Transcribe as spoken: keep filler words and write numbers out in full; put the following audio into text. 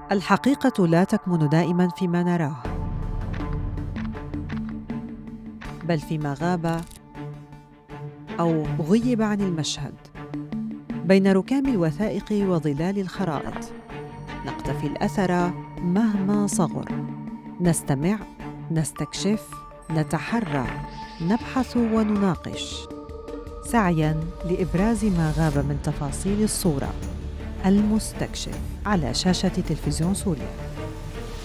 الحقيقة لا تكمن دائماً فيما نراه، بل فيما غاب أو غيب عن المشهد. بين ركام الوثائق وظلال الخرائط نقتفي الأثر مهما صغر، نستمع، نستكشف، نتحرى، نبحث ونناقش، سعياً لإبراز ما غاب من تفاصيل الصورة. المستكشف على شاشة تلفزيون سوريا.